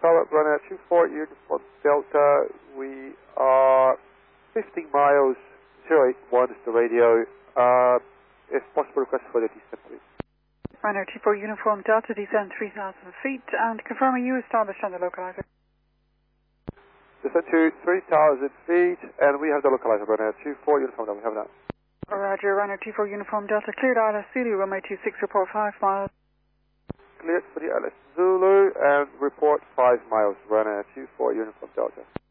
Tower, runner 24, Uniform Delta. We are 15 miles, 081 is the radio. If possible, request for the descent, please. Runner 24, Uniform Delta, descend 3,000 feet, and confirming you established on the localizer. Descend to 3,000 feet, and we have the localizer, runner 24, Uniform Delta. We have that. Roger, runner 24, Uniform Delta, cleared out of Zulu, runway 26, report 5 miles. Cleared for the LS Zulu, and report 5 miles, runner 24, Uniform Delta.